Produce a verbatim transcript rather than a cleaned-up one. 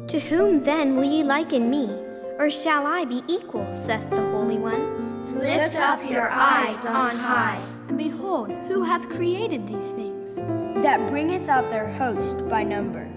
To whom then will ye liken me? Or shall I be equal, saith the Holy One? Lift up your eyes on high, and behold, who hath created these things? That bringeth out their host by number.